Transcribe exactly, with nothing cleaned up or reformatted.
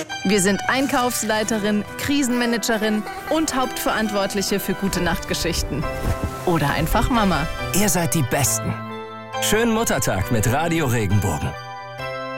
Wir sind Einkaufsleiterin, Krisenmanagerin und Hauptverantwortliche für Gute-Nacht-Geschichten. Oder einfach Mama. Ihr seid die Besten. Schönen Muttertag mit Radio Regenbogen.